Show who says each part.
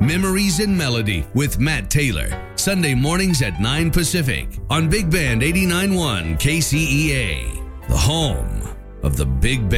Speaker 1: Memories and Melody with Matt Taylor. Sunday mornings at 9 Pacific on Big Band 89.1 KCEA, the home of the Big Band.